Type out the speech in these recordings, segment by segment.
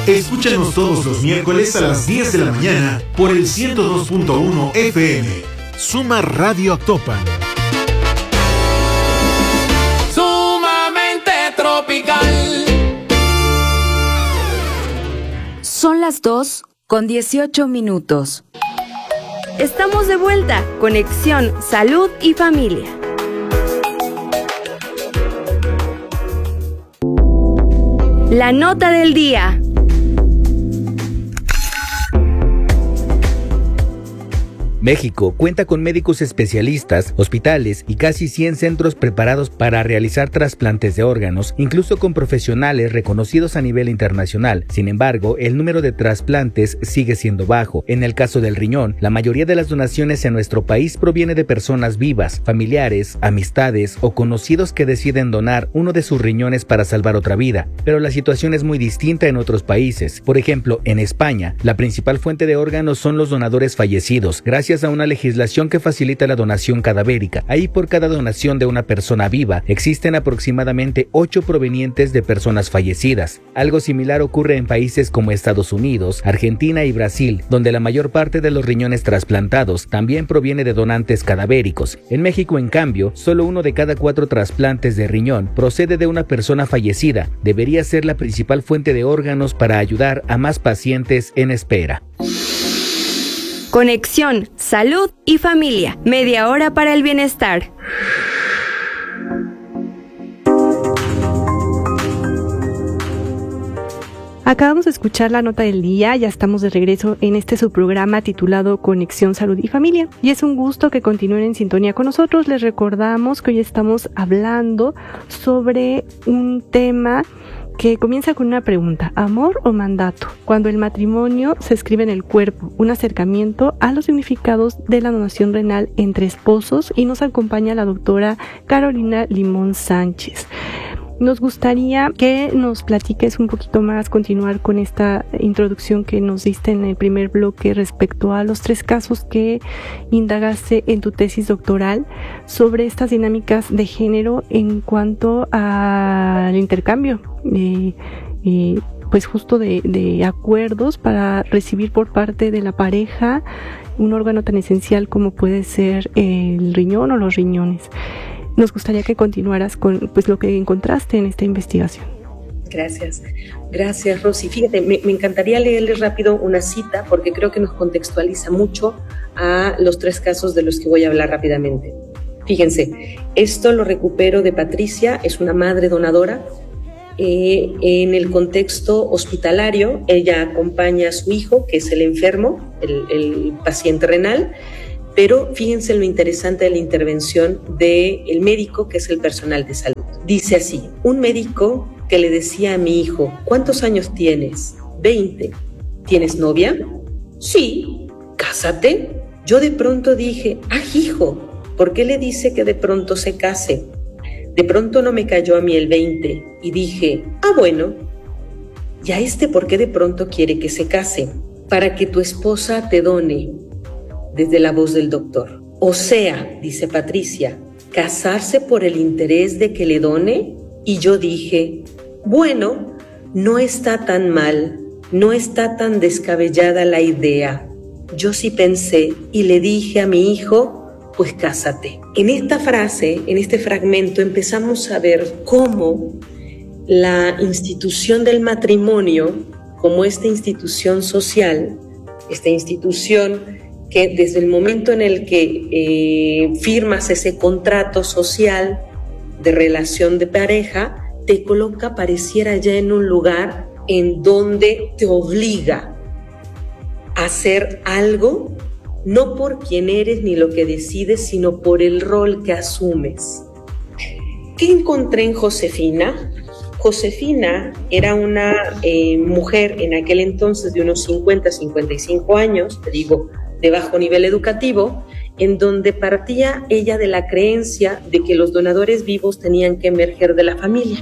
Escúchanos todos los miércoles a las 10 de la mañana por el 102.1 FM. Suma Radio Actopan. Sumamente tropical. Son las 2:18. Estamos de vuelta. Conexión, salud y familia. La nota del día. México cuenta con médicos especialistas, hospitales y casi 100 centros preparados para realizar trasplantes de órganos, incluso con profesionales reconocidos a nivel internacional. Sin embargo, el número de trasplantes sigue siendo bajo. En el caso del riñón, la mayoría de las donaciones en nuestro país proviene de personas vivas, familiares, amistades o conocidos que deciden donar uno de sus riñones para salvar otra vida. Pero la situación es muy distinta en otros países. Por ejemplo, en España, la principal fuente de órganos son los donadores fallecidos, gracias a una legislación que facilita la donación cadavérica. Ahí, por cada donación de una persona viva, existen aproximadamente 8 provenientes de personas fallecidas. Algo similar ocurre en países como Estados Unidos, Argentina y Brasil, donde la mayor parte de los riñones trasplantados también proviene de donantes cadavéricos. En México, en cambio, solo 1 de cada 4 trasplantes de riñón procede de una persona fallecida. Debería ser la principal fuente de órganos para ayudar a más pacientes en espera. Conexión, salud y familia. Media hora para el bienestar. Acabamos de escuchar la nota del día, ya estamos de regreso en este subprograma titulado Conexión, Salud y Familia. Y es un gusto que continúen en sintonía con nosotros. Les recordamos que hoy estamos hablando sobre un tema que comienza con una pregunta: ¿amor o mandato? Cuando el matrimonio se escribe en el cuerpo, un acercamiento a los significados de la donación renal entre esposos, y nos acompaña la doctora Carolina Limón Sánchez. Nos gustaría que nos platiques un poquito más, continuar con esta introducción que nos diste en el primer bloque respecto a los 3 casos que indagaste en tu tesis doctoral sobre estas dinámicas de género en cuanto al intercambio, pues justo de acuerdos para recibir por parte de la pareja un órgano tan esencial como puede ser el riñón o los riñones. Nos gustaría que continuaras con pues lo que encontraste en esta investigación. Gracias Rosy. Fíjate, me encantaría leerles rápido una cita porque creo que nos contextualiza mucho a los 3 casos de los que voy a hablar rápidamente. Fíjense, esto lo recupero de Patricia, es una madre donadora. En el contexto hospitalario, ella acompaña a su hijo, que es el enfermo, el paciente renal. Pero fíjense lo interesante de la intervención del médico, que es el personal de salud. Dice así: un médico que le decía a mi hijo: ¿cuántos años tienes? 20. ¿Tienes novia? Sí. ¿Cásate? Yo de pronto dije: hijo, ¿por qué le dice que de pronto se case? De pronto no me cayó a mí el 20 y dije: bueno, ¿y a por qué de pronto quiere que se case? Para que tu esposa te done. Desde la voz del doctor. O sea, dice Patricia, ¿casarse por el interés de que le done? Y yo dije: bueno, no está tan mal, no está tan descabellada la idea. Yo sí pensé y le dije a mi hijo: pues cásate. En esta frase, en este fragmento, empezamos a ver cómo la institución del matrimonio, como esta institución social, esta institución que desde el momento en el que firmas ese contrato social de relación de pareja, te coloca, pareciera ya en un lugar en donde te obliga a hacer algo, no por quién eres ni lo que decides, sino por el rol que asumes. ¿Qué encontré en Josefina? Josefina era una mujer en aquel entonces de unos 50, 55 años, te digo, de bajo nivel educativo, en donde partía ella de la creencia de que los donadores vivos tenían que emerger de la familia.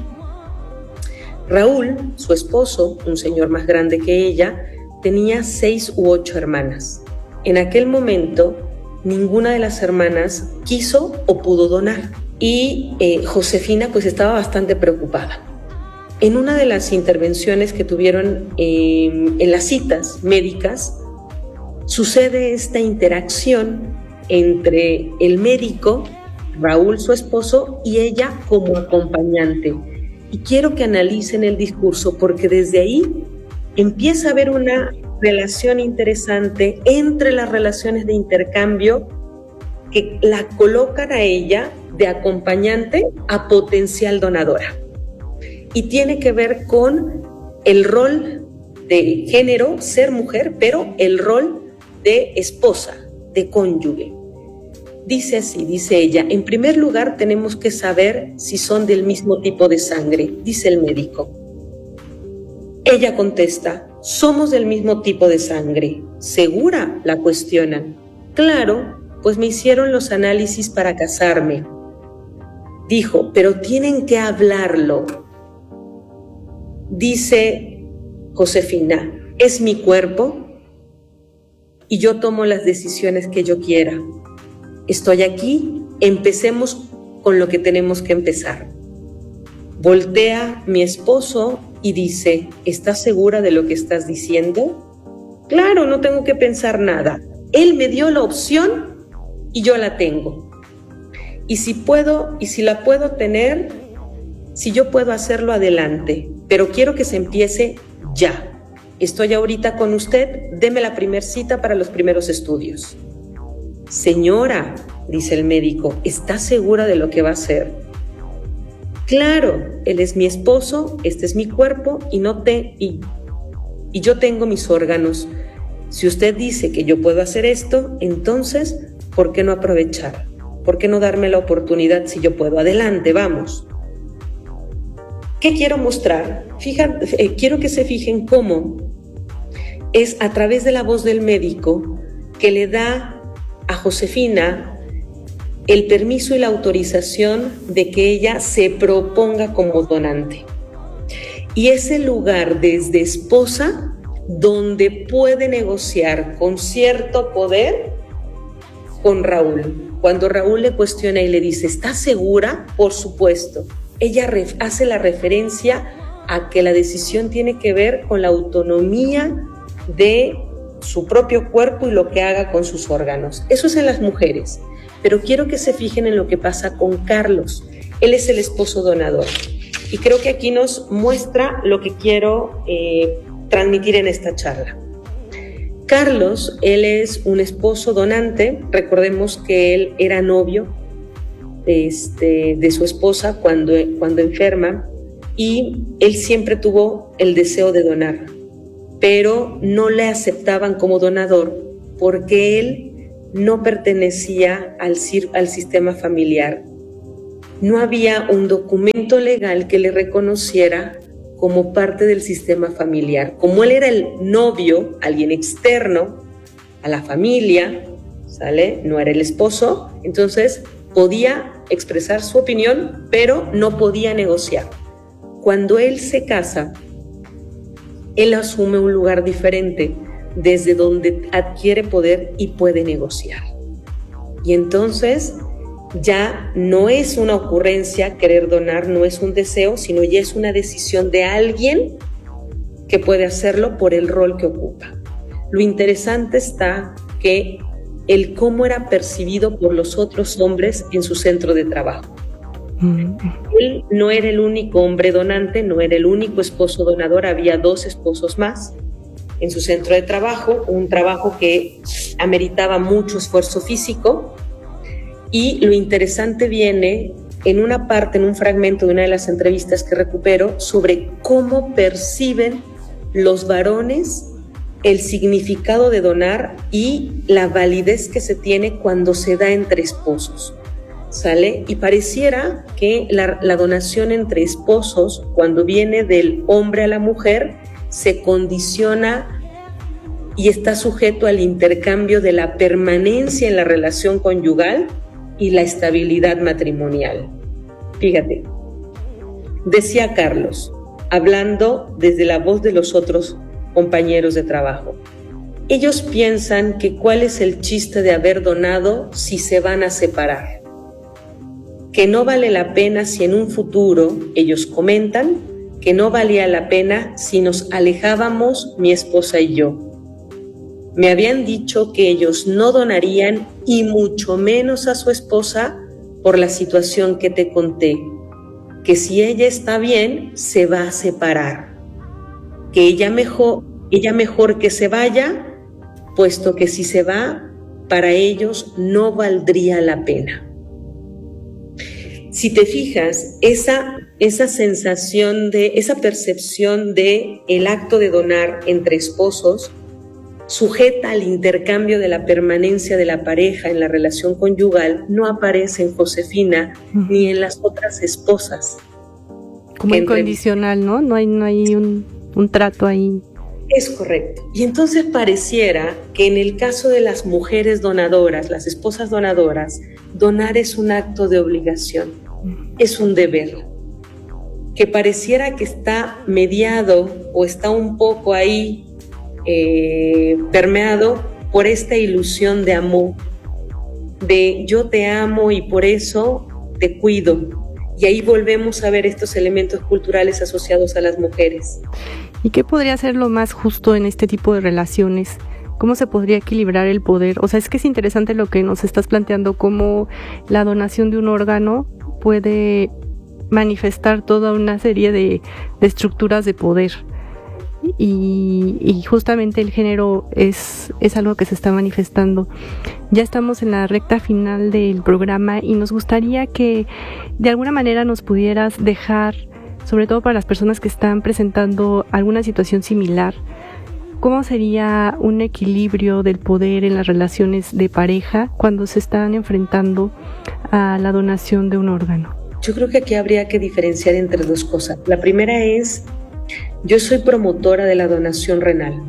Raúl, su esposo, un señor más grande que ella, tenía 6 u 8 hermanas. En aquel momento, ninguna de las hermanas quiso o pudo donar. Y Josefina pues estaba bastante preocupada. En una de las intervenciones que tuvieron en las citas médicas, sucede esta interacción entre el médico, Raúl, su esposo, y ella como acompañante. Y quiero que analicen el discurso porque desde ahí empieza a haber una relación interesante entre las relaciones de intercambio que la colocan a ella de acompañante a potencial donadora. Y tiene que ver con el rol de género, ser mujer, pero el rol de esposa, de cónyuge. Dice así, dice ella, en primer lugar tenemos que saber si son del mismo tipo de sangre, dice el médico. Ella contesta, somos del mismo tipo de sangre. ¿Segura?, la cuestionan. Claro, pues me hicieron los análisis para casarme. Dijo, pero tienen que hablarlo. Dice Josefina, es mi cuerpo y yo tomo las decisiones que yo quiera. Estoy aquí, empecemos con lo que tenemos que empezar. Voltea mi esposo y dice, ¿estás segura de lo que estás diciendo? Claro, no tengo que pensar nada. Él me dio la opción y yo la tengo. Y si puedo, y si la puedo tener, si yo puedo hacerlo, adelante. Pero quiero que se empiece ya. Estoy ahorita con usted, deme la primer cita para los primeros estudios. Señora, dice el médico, ¿está segura de lo que va a hacer? Claro, él es mi esposo, este es mi cuerpo y yo tengo mis órganos. Si usted dice que yo puedo hacer esto, entonces, ¿por qué no aprovechar? ¿Por qué no darme la oportunidad si yo puedo? Adelante, vamos. ¿Qué quiero mostrar? Quiero que se fijen cómo es a través de la voz del médico que le da a Josefina el permiso y la autorización de que ella se proponga como donante. Y es el lugar desde esposa donde puede negociar con cierto poder con Raúl. Cuando Raúl le cuestiona y le dice, ¿estás segura? Por supuesto. Ella hace la referencia a que la decisión tiene que ver con la autonomía de su propio cuerpo y lo que haga con sus órganos. Eso es en las mujeres. Pero quiero que se fijen en lo que pasa con Carlos. Él es el esposo donador. Y creo que aquí nos muestra lo que quiero transmitir en esta charla. Carlos, él es un esposo donante. Recordemos que él era novio de su esposa cuando enferma, y él siempre tuvo el deseo de donar, pero no le aceptaban como donador porque él no pertenecía al sistema familiar. No había un documento legal que le reconociera como parte del sistema familiar. Como él era el novio, alguien externo a la familia, ¿sale? No era el esposo, entonces podía expresar su opinión, pero no podía negociar. Cuando él se casa, él asume un lugar diferente, desde donde adquiere poder y puede negociar. Y entonces ya no es una ocurrencia querer donar, no es un deseo, sino ya es una decisión de alguien que puede hacerlo por el rol que ocupa. Lo interesante está que el cómo era percibido por los otros hombres en su centro de trabajo. Él no era el único hombre donante, no era el único esposo donador, había 2 esposos más en su centro de trabajo, un trabajo que ameritaba mucho esfuerzo físico. Y lo interesante viene en una parte, en un fragmento de una de las entrevistas que recupero, sobre cómo perciben los varones el significado de donar y la validez que se tiene cuando se da entre esposos, ¿sale? Y pareciera que la donación entre esposos, cuando viene del hombre a la mujer, se condiciona y está sujeto al intercambio de la permanencia en la relación conyugal y la estabilidad matrimonial. Fíjate, decía Carlos, hablando desde la voz de los otros compañeros de trabajo, ellos piensan que cuál es el chiste de haber donado si se van a separar, que no vale la pena si en un futuro, ellos comentan, que no valía la pena si nos alejábamos mi esposa y yo. Me habían dicho que ellos no donarían y mucho menos a su esposa por la situación que te conté, que si ella está bien, se va a separar, que ella mejor que se vaya, puesto que si se va, para ellos no valdría la pena. Si te fijas, esa sensación esa percepción de el acto de donar entre esposos sujeta al intercambio de la permanencia de la pareja en la relación conyugal no aparece en Josefina ni en las otras esposas. Como incondicional, ¿no? No hay un trato ahí. Es correcto. Y entonces pareciera que en el caso de las mujeres donadoras, las esposas donadoras, donar es un acto de obligación, es un deber, que pareciera que está mediado o está un poco ahí permeado por esta ilusión de amor, de yo te amo y por eso te cuido. Y ahí volvemos a ver estos elementos culturales asociados a las mujeres. ¿Y qué podría ser lo más justo en este tipo de relaciones? ¿Cómo se podría equilibrar el poder? O sea, es que es interesante lo que nos estás planteando, cómo la donación de un órgano puede manifestar toda una serie de estructuras de poder. Y justamente el género es algo que se está manifestando. Ya estamos en la recta final del programa y nos gustaría que de alguna manera nos pudieras dejar, sobre todo para las personas que están presentando alguna situación similar, ¿cómo sería un equilibrio del poder en las relaciones de pareja cuando se están enfrentando a la donación de un órgano? Yo creo que aquí habría que diferenciar entre dos cosas. La primera es, yo soy promotora de la donación renal.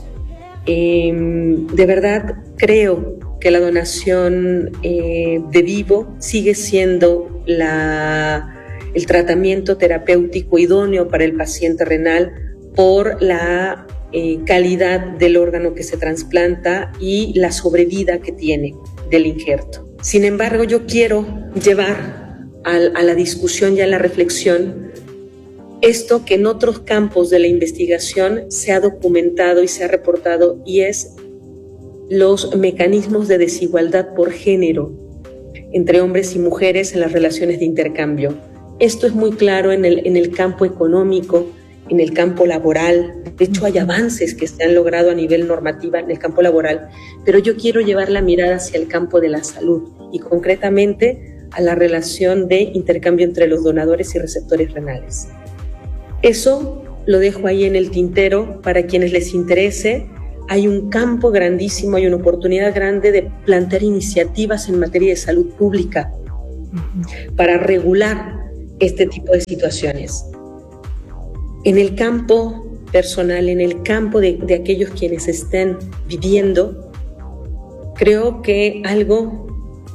De verdad creo que la donación de vivo sigue siendo el tratamiento terapéutico idóneo para el paciente renal por la calidad del órgano que se trasplanta y la sobrevida que tiene del injerto. Sin embargo, yo quiero llevar a la discusión y a la reflexión esto que en otros campos de la investigación se ha documentado y se ha reportado, y es los mecanismos de desigualdad por género entre hombres y mujeres en las relaciones de intercambio. Esto es muy claro en el campo económico, en el campo laboral. De hecho, hay avances que se han logrado a nivel normativa en el campo laboral, pero yo quiero llevar la mirada hacia el campo de la salud y concretamente a la relación de intercambio entre los donadores y receptores renales. Eso lo dejo ahí en el tintero para quienes les interese. Hay un campo grandísimo, hay una oportunidad grande de plantear iniciativas en materia de salud pública para regular este tipo de situaciones. En el campo personal, en el campo de aquellos quienes estén viviendo, creo que algo,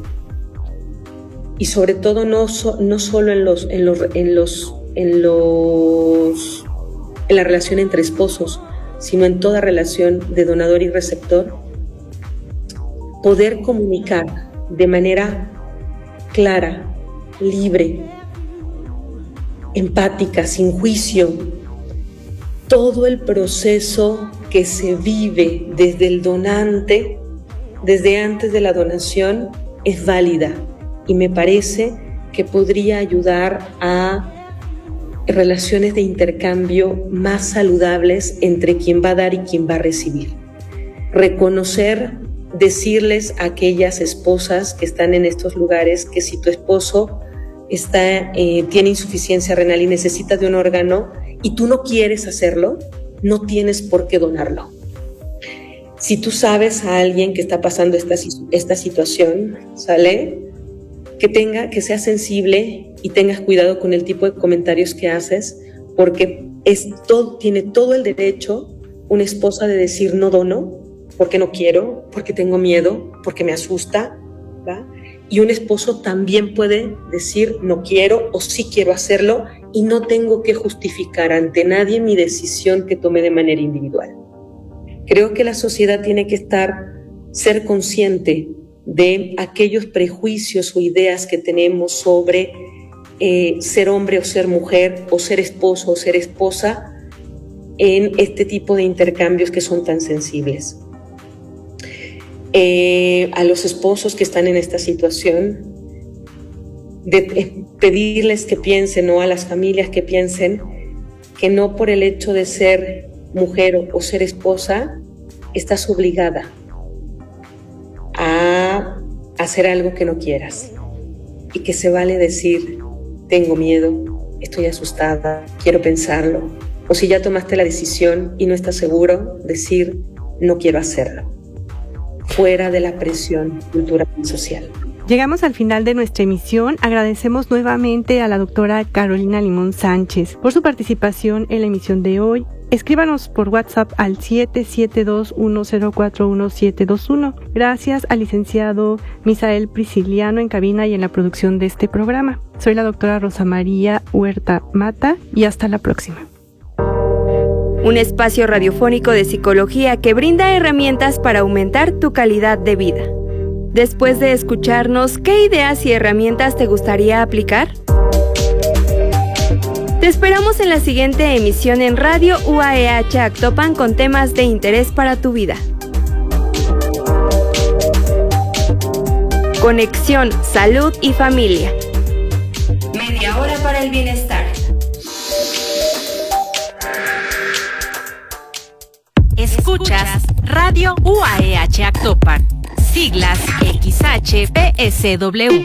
y sobre todo no solo en la relación entre esposos, sino en toda relación de donador y receptor, poder comunicar de manera clara, libre, empática, sin juicio, todo el proceso que se vive desde el donante, desde antes de la donación, es válida y me parece que podría ayudar a relaciones de intercambio más saludables entre quien va a dar y quien va a recibir. Reconocer, decirles a aquellas esposas que están en estos lugares que si tu esposo tiene insuficiencia renal y necesita de un órgano y tú no quieres hacerlo, no tienes por qué donarlo. Si tú sabes a alguien que está pasando esta situación, ¿sale? Que sea sensible y tengas cuidado con el tipo de comentarios que haces, porque tiene todo el derecho una esposa de decir no dono, porque no quiero, porque tengo miedo, porque me asusta, ¿va? Y un esposo también puede decir no quiero o sí quiero hacerlo y no tengo que justificar ante nadie mi decisión que tome de manera individual. Creo que la sociedad tiene que ser consciente de aquellos prejuicios o ideas que tenemos sobre ser hombre o ser mujer, o ser esposo o ser esposa, en este tipo de intercambios que son tan sensibles. A los esposos que están en esta situación, de pedirles que piensen, o a las familias que piensen que no por el hecho de ser mujer o ser esposa estás obligada a hacer algo que no quieras, y que se vale decir: tengo miedo, estoy asustada, quiero pensarlo, o si ya tomaste la decisión y no estás seguro, decir: no quiero hacerlo, fuera de la presión cultural y social. Llegamos al final de nuestra emisión. Agradecemos nuevamente a la doctora Carolina Limón Sánchez por su participación en la emisión de hoy. Escríbanos por WhatsApp al 772-1041-721. Gracias al licenciado Misael Prisciliano en cabina y en la producción de este programa. Soy la doctora Rosa María Huerta Mata y hasta la próxima. Un espacio radiofónico de psicología que brinda herramientas para aumentar tu calidad de vida. Después de escucharnos, ¿qué ideas y herramientas te gustaría aplicar? Te esperamos en la siguiente emisión en Radio UAEH Actopan con temas de interés para tu vida. Conexión, salud y familia. Media hora para el bienestar. Escuchas Radio UAEH Actopan. Siglas XHPSW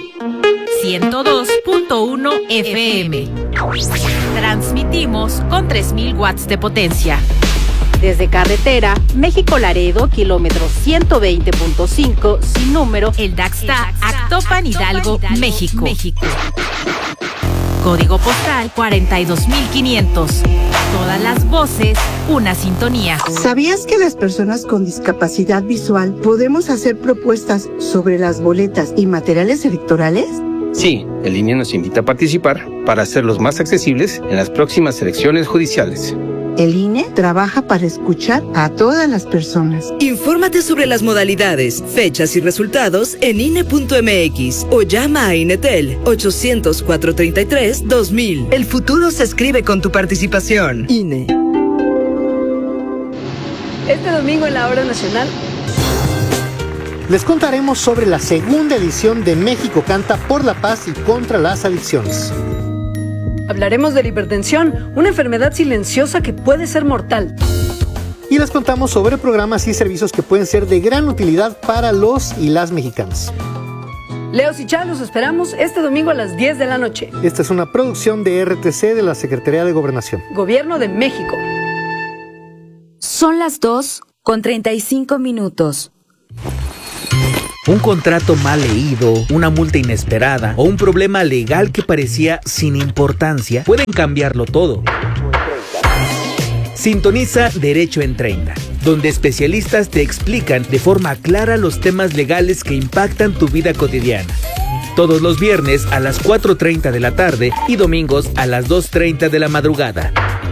102.1 FM. Transmitimos con 3000 watts de potencia. Desde carretera México Laredo, kilómetro 120.5, sin número, El Daxta, Actopan, Hidalgo, México. Código postal 42500. Todas las voces, una sintonía. ¿Sabías que las personas con discapacidad visual podemos hacer propuestas sobre las boletas y materiales electorales? Sí, el INE nos invita a participar para hacerlos más accesibles en las próximas elecciones judiciales. El INE trabaja para escuchar a todas las personas. Infórmate sobre las modalidades, fechas y resultados en INE.mx o llama a INETEL 800-433-2000. El futuro se escribe con tu participación. INE. Este domingo en la Hora Nacional les contaremos sobre la segunda edición de México Canta por la Paz y contra las Adicciones. Hablaremos de la hipertensión, una enfermedad silenciosa que puede ser mortal. Y les contamos sobre programas y servicios que pueden ser de gran utilidad para los y las mexicanos. Leos y Chá, los esperamos este domingo a las 10 de la noche. Esta es una producción de RTC de la Secretaría de Gobernación. Gobierno de México. Son las 2:35. Un contrato mal leído, una multa inesperada o un problema legal que parecía sin importancia pueden cambiarlo todo. Sintoniza Derecho en 30, donde especialistas te explican de forma clara los temas legales que impactan tu vida cotidiana. Todos los viernes a las 4:30 de la tarde y domingos a las 2:30 de la madrugada.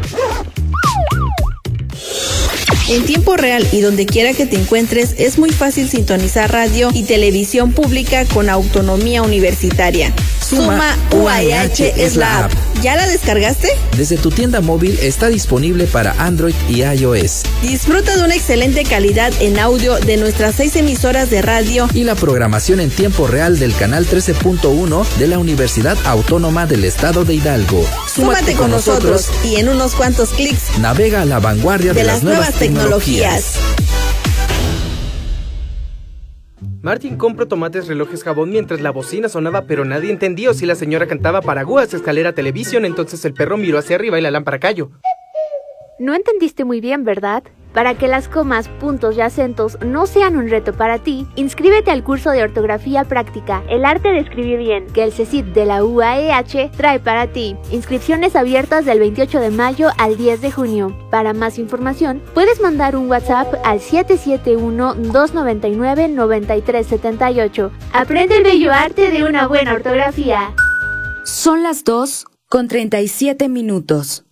En tiempo real y donde quiera que te encuentres, es muy fácil sintonizar radio y televisión pública con autonomía universitaria. Suma UAEH es la app. ¿Ya la descargaste? Desde tu tienda móvil está disponible para Android y iOS. Disfruta de una excelente calidad en audio de nuestras 6 emisoras de radio y la programación en tiempo real del canal 13.1 de la Universidad Autónoma del Estado de Hidalgo. Súmate con nosotros y en unos cuantos clics navega a la vanguardia de las nuevas tecnologías. Martín compró tomates, relojes, jabón mientras la bocina sonaba, pero nadie entendió si la señora cantaba Paraguas, escalera, televisión. Entonces el perro miró hacia arriba y la lámpara cayó. No entendiste muy bien, ¿verdad? Para que las comas, puntos y acentos no sean un reto para ti, inscríbete al curso de ortografía práctica, El arte de escribir bien, que el CECIT de la UAEH trae para ti. Inscripciones abiertas del 28 de mayo al 10 de junio. Para más información, puedes mandar un WhatsApp al 771-299-9378. Aprende el bello arte de una buena ortografía. Son las 2:37.